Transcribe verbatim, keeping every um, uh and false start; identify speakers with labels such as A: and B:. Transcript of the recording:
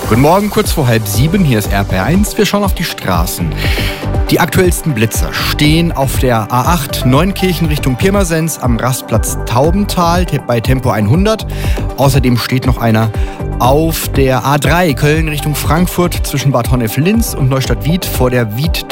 A: Guten Morgen, kurz vor halb sieben, hier ist R P R eins. Wir schauen auf die Straßen. Die aktuellsten Blitzer stehen auf der A acht Neunkirchen Richtung Pirmasens am Rastplatz Taubental bei Tempo hundert. Außerdem steht noch einer auf der A drei Köln Richtung Frankfurt zwischen Bad Honnef-Linz und Neustadt-Wied vor der Wied